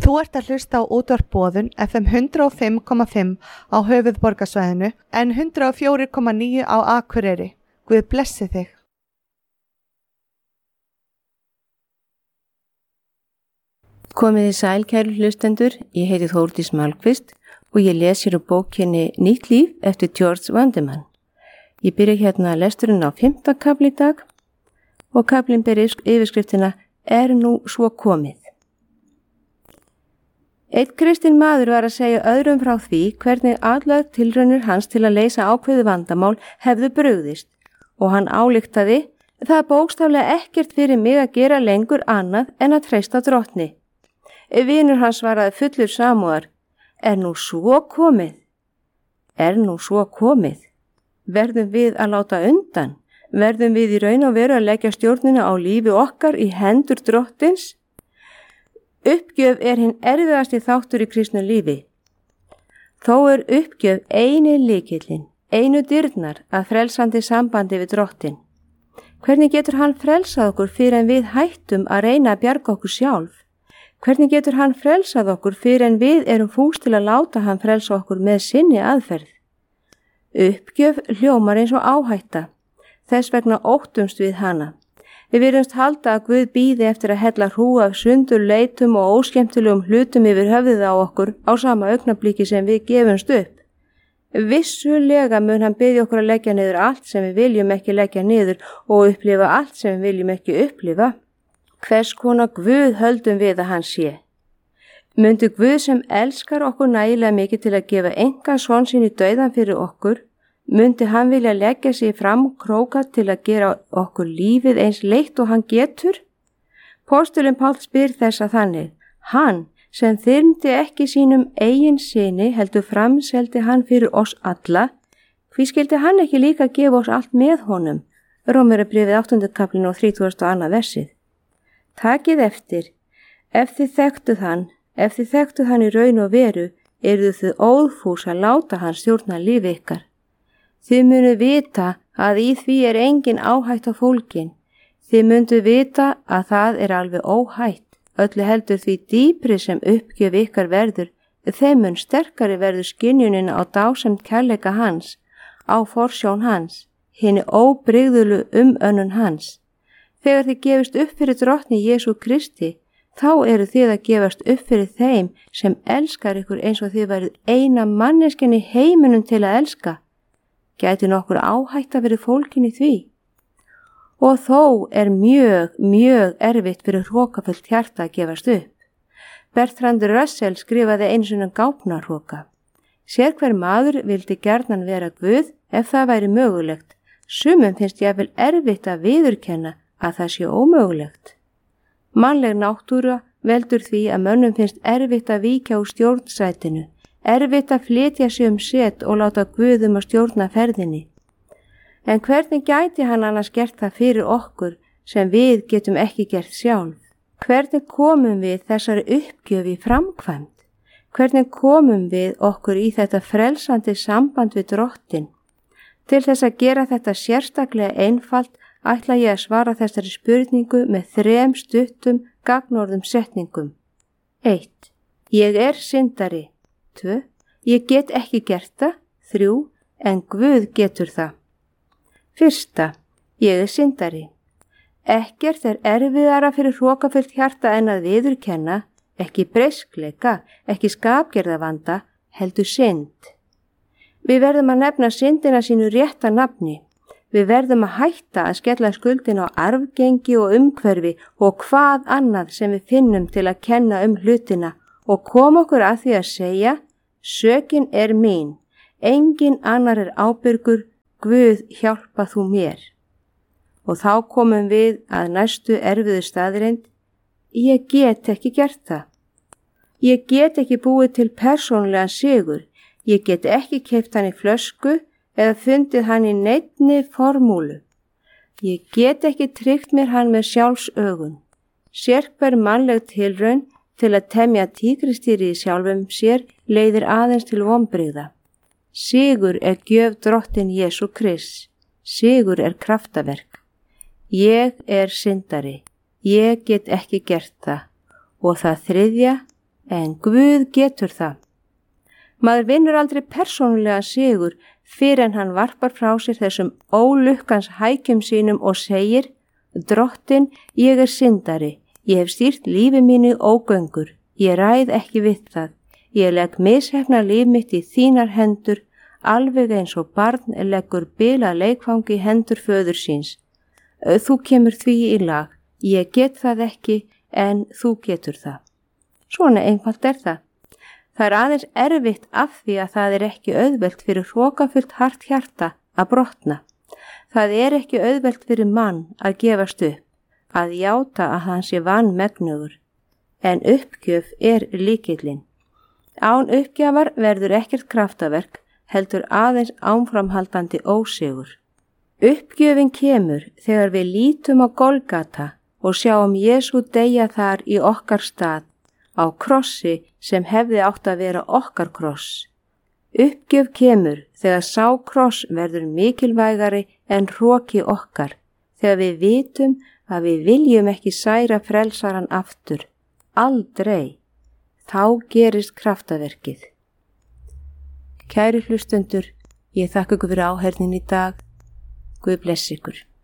Þú ert að hlusta á útvarp Boðun FM 105,5 á höfuðborgarsvæðinu en 104,9 á Akureyri. Guð blessi þig. Komið þið sæl, kæru hlustendur, ég heiti Þórdís Malmqvist og ég les hér úr bókinni Nýtt líf eftir George Vandeman. Ég byrja hérna lesturinn á 5. kafli í dag og kaflinn ber yfirskriftina Er nú svo komið. Einn kristinn maður var að segja öðrum frá því hvernig allar tilraunir hans til að leysa ákveðið vandamál hefðu brugðist og hann ályktaði það bókstaflega ekkert fyrir mig að gera lengur annað en að treysta Drottni. Vinur hans svaraði fullur samúðar, er nú svo komið? Er nú svo komið? Verðum við að láta undan? Verðum við í raun og veru að leggja stjórnina á lífi okkar í hendur Drottins? Uppgjöf er hinn erfiðasti þáttur í kristnu lífi. Þó er uppgjöf eini lykillinn, einu dyrnar að frelsandi sambandi við Drottin. Hvernig getur hann frelsað okkur fyrir en við hættum að reyna að bjarga okkur sjálf? Hvernig getur hann frelsað okkur fyrir en við erum fús til að láta hann frelsa okkur með sinni aðferð? Uppgjöf hljómar eins og áhætta. Þess vegna óttumst við hana. Við virðumst halda að Guð bíði eftir að hella hrúgu af sundurleitum og óskemmtilegum hlutum yfir höfðið á okkur á sama augnabliki sem við gefumst upp. Vissulega mun hann biðja okkur að leggja niður allt sem við viljum ekki leggja niður og upplifa allt sem við viljum ekki upplifa. Hvers konar Guð höldum við að hann sé? Mundi Guð sem elskar okkur nægilega mikið til að gefa engan son sín í dauðan fyrir okkur, mundi hann vilja leggja sig fram króka til að gera okkur lífið eins leitt og hann getur? Póstulinn Páll spyr þessa þannig, hann sem þyrmdi ekki sínum eigin syni heldur framseldi hann fyrir oss alla, hví skildi hann ekki líka gefa oss allt með honum? Rómverjabréfið 8. kaflinn og 32. versið. Takið eftir, ef þið þekktuð hann í raun og veru, eruð þið óðfús að láta hann stjórna lífi ykkar. Þið munu vita að í því er engin áhætta fólgin. Þið mundu vita að það er alveg óhætt. Öllu heldur því dýpri sem uppgjöf ykkar verður, þeim mun sterkari verður skynjunin á dásamt kærleika hans, á forsjón hans, hinni óbrigðulu önnun hans. Þegar þið gefist upp fyrir Drottni Jesú Kristi, þá eru þið að gefast upp fyrir þeim sem elskar ykkur eins og þið verið eina manneskjan í heiminum til að elska. Gæti nokkur áhætta verið fólkin í því? Og þó er mjög erfitt fyrir hrokafullt hjarta að gefast upp. Bertrand Russell skrifaði einu sinni gáfnarhroka. Sérhver maður vildi gjarnan vera Guð ef það væri mögulegt. Sumum finnst jafnvel erfitt að viðurkenna að það sé ómögulegt. Mannleg náttúra veldur því að mönnum finnst erfitt að víkja úr stjórnsætinu. Erfitt að flytja sig set og láta Guð að stjórna ferðinni. En hvernig gæti hann annars gert það fyrir okkur sem við getum ekki gert sjálf? Hvernig komum við þessari uppgjöf í framkvæmd? Hvernig komum við okkur í þetta frelsandi samband við Drottin? Til þess að gera þetta sérstaklega einfalt ætla ég að svara þessari spurningu með 3 stuttum gagnorðum setningum. 1. Ég er syndari. 2. Ég get ekki gert það. 3. En Guð getur það. 1. Ég er syndari. Ekkert er erfiðara fyrir hrokafullt hjarta en að viðurkenna, ekki breiskleika, ekki skapgerðavanda, heldur synd. Við verðum að nefna syndina sínu rétta nafni. Við verðum að hætta að skella skuldin á arfgengi og umhverfi og hvað annað sem við finnum til að kenna hlutina og koma okkur að því að segja, sökin er mín, engin annar er ábyrgur, Guð hjálpa þú mér. Og þá komum við að næstu erfiðu staðreind, ég get ekki gert það. Ég get ekki búið til persónulegan sigur, ég get ekki keypt hann í flösku eða fundið hann í neinni formúlu. Ég get ekki tryggt mér hann með sjálfsögun. Sérhver mannleg tilraun til að temja tígristýri í sjálfum sér leiðir aðeins til vonbrigða. Sigur er gjöf Drottin Jesú Krist. Sigur er kraftaverk. Ég er syndari. Ég get ekki gert það. Og það 3. en Guð getur það. Maður vinnur aldrei persónulega sigur fyrir en hann varpar frá sér þessum ólukkans hækjum sínum og segir: Drottin, ég er syndari, ég hef stýrt lífi mínu ógöngur, ég ræð ekki við það, ég legg misheppna líf mitt í þínar hendur, alveg eins og barn leggur bilað leikfang í hendur föður síns. Þú kemur því í lag, ég get það ekki en þú getur það. Svona einfalt er það. Það er aðeins erfitt af því að það er ekki auðvelt fyrir hrokafullt hart hjarta að brotna. Það er ekki auðvelt fyrir mann að gefast upp, að játa að hann sé vanmegnugur. En uppgjöf er lykillinn. Án uppgjafar verður ekkert kraftaverk, heldur aðeins áframhaldandi ósigur. Uppgjöfin kemur þegar við lítum á Golgata og sjáum Jesú deyja þar í okkar stað, á krossi sem hefði átt að vera okkar kross. Uppgjöf kemur þegar sá kross verður mikilvægari en hroki okkar, þegar við vitum að við viljum ekki særa frelsaran aftur. Aldrei. Þá gerist kraftaverkið. Kæri hlustendur, ég þakka ykkur fyrir áheyrnin í dag. Guð blessi ykkur.